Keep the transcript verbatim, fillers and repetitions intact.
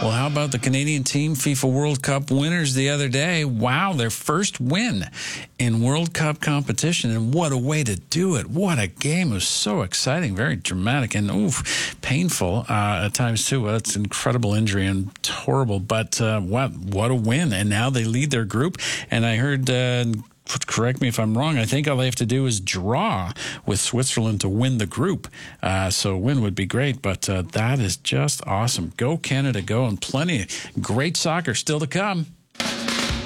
Well, how about the Canadian team, FIFA World Cup winners the other day? Wow, their first win in World Cup competition, and what a way to do it. What a game. It was so exciting, very dramatic, and oof, painful uh, at times, too. Well, it's an incredible injury and horrible, but uh, what, what a win. And now they lead their group, and I heard... Uh, correct me if I'm wrong, I think all they have to do is draw with Switzerland to win the group. Uh, so a win would be great, but uh, that is just awesome. Go Canada, go, and plenty of great soccer still to come.